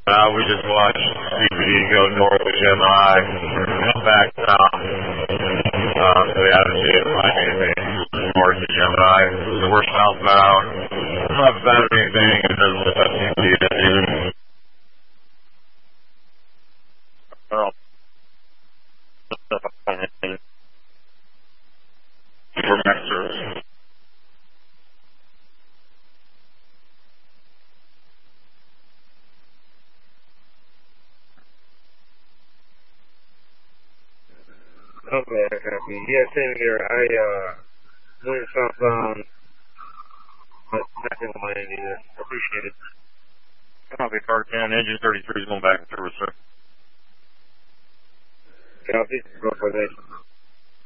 We just watched CBD go north of Gemini, come back south. So we haven't seen it like anything north of Gemini. So we're southbound. I don't have about anything in terms of CBD. For masters. Okay, I copy. Yeah, same here. I went southbound, but nothing on my end either. Appreciate it. Copy, car 10, engine 33 is going back in service, sir. Copy. Go for that.